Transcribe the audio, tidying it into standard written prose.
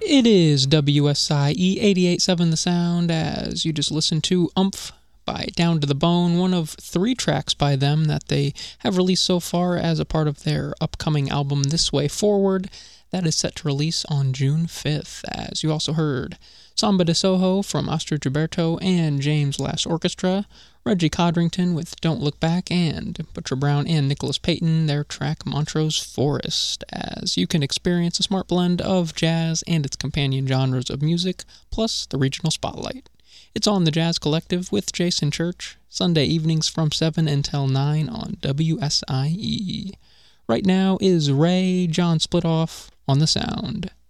It is WSIE 88.7 The Sound, as you just listened to Umph by Down to the Bone, one of 3 tracks by them that they have released so far as a part of their upcoming album This Way Forward, that is set to release on June 5th. As you also heard Samba de Soho from Astro Gilberto and James Last Orchestra, Reggie Codrington with Don't Look Back, and Butcher Brown and Nicholas Payton, their track Montrose Forest, as you can experience a smart blend of jazz and its companion genres of music, plus the regional spotlight. It's on the Jazz Collective with Jason Church, Sunday evenings from 7 until 9 on WSIE. Right now is Ray John Splitoff on The Sound.